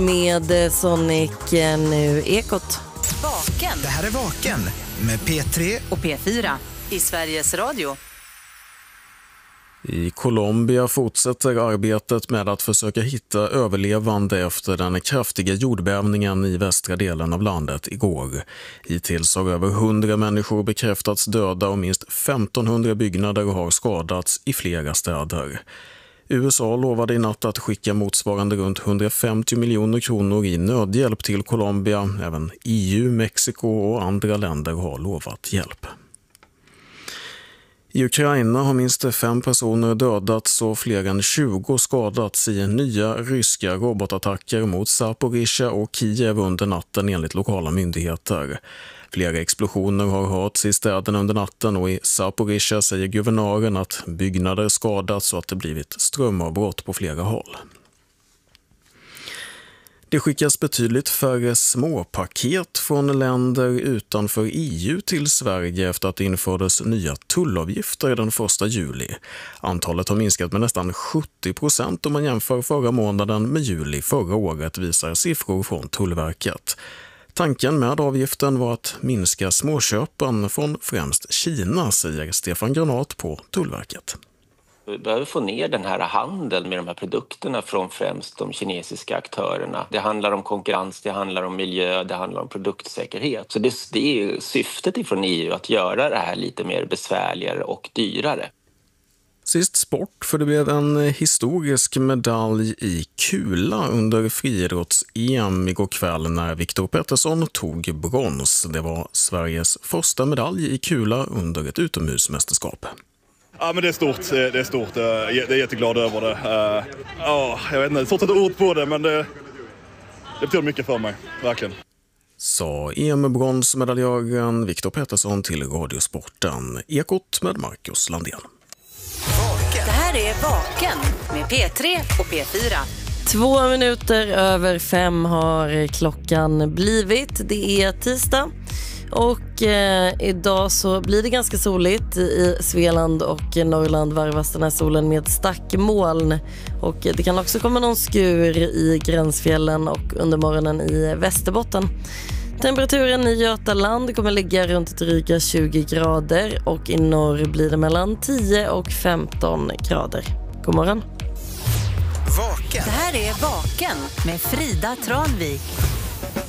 Med Sonic nu Ekot. Vaken. Det här är Vaken med P3 och P4 i Sveriges Radio. I Colombia fortsätter arbetet med att försöka hitta överlevande efter den kraftiga jordbävningen i västra delen av landet igår. Hittills har över 100 människor bekräftats döda och minst 1500 byggnader har skadats i flera städer. USA lovade i natt att skicka motsvarande runt 150 miljoner kronor i nödhjälp till Colombia. Även EU, Mexiko och andra länder har lovat hjälp. I Ukraina har minst 5 personer dödats och fler än 20 skadats i nya ryska robotattacker mot Zaporizjzja och Kiev under natten enligt lokala myndigheter. Flera explosioner har hörts i städerna under natten och i Zaporizjzja säger guvernören att byggnader skadats och att det blivit strömavbrott på flera håll. Det skickas betydligt färre småpaket från länder utanför EU till Sverige efter att det infördes nya tullavgifter den 1 juli. Antalet har minskat med nästan 70% om man jämför förra månaden med juli förra året, visar siffror från Tullverket. Tanken med avgiften var att minska småköpen från främst Kina, säger Stefan Granat på Tullverket. Vi behöver få ner den här handeln med de här produkterna från främst de kinesiska aktörerna. Det handlar om konkurrens, det handlar om miljö, det handlar om produktsäkerhet. Så det är syftet ifrån EU att göra det här lite mer besvärligare och dyrare. Sist sport, för det blev en historisk medalj i kula under friidrotts-EM igår kväll när Viktor Pettersson tog brons. Det var Sveriges första medalj i kula under ett utomhusmästerskap. Ja, men det är stort. Det är stort. Jag är jätteglad över det. Jag vet inte, det är svårt att ta ord på det, men det betyder mycket för mig, verkligen. Sa EM-bronsmedaljören Viktor Pettersson till Radiosporten. Ekot med Marcus Landén. Det här är Vaken med P3 och P4. 2 minuter över 5 har klockan blivit. Det är tisdag. Och idag så blir det ganska soligt i Svealand och Norrland, varvas den här solen med stackmoln. Och det kan också komma någon skur i gränsfjällen och under morgonen i Västerbotten. Temperaturen i Götaland kommer ligga runt dryga 20 grader och i norr blir det mellan 10 och 15 grader. God morgon. Vaken. Det här är Vaken med Frida Tranvik.